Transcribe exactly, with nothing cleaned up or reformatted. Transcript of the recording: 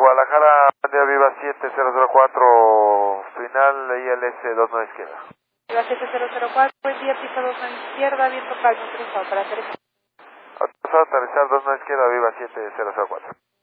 Guadalajara, Bandera Viva siete cero cero cuatro, final I L S dos nueve izquierda. Viva siete cero cero cuatro, buen día, pista dos nueve izquierda, viento calmo, autorizado para aterrizar. Autorizado a aterrizar dos nueve izquierda, Viva siete cero cero cuatro.